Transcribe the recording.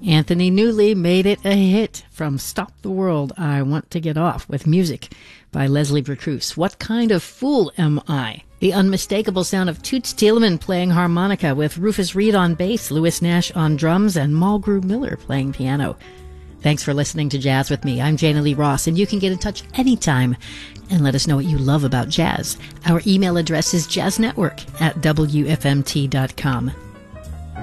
Anthony Newley made it a hit from Stop the World, I Want to Get Off, with music by Leslie Bricusse. What Kind of Fool Am I? The unmistakable sound of Toots Thielemans playing harmonica, with Rufus Reid on bass, Louis Nash on drums, and Mulgrew Miller playing piano. Thanks for listening to Jazz with me. I'm Jana Lee Ross, and you can get in touch anytime and let us know what you love about jazz. Our email address is jazznetwork@wfmt.com.